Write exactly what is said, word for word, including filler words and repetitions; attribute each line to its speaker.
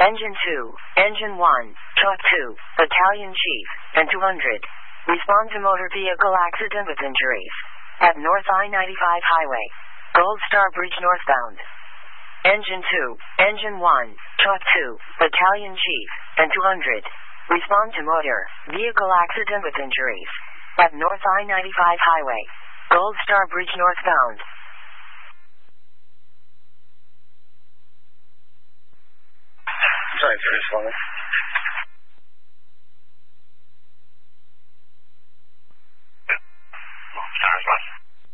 Speaker 1: Engine two, Engine one, Truck two, Battalion Chief, and two hundred. Respond to motor vehicle accident with injuries. At North I ninety-five Highway. Gold Star Bridge northbound. Engine two, Engine one, Truck two, Battalion Chief, and two hundred. Respond to motor vehicle accident with injuries. At North I ninety-five Highway. Gold Star Bridge northbound.
Speaker 2: Sorry for this one.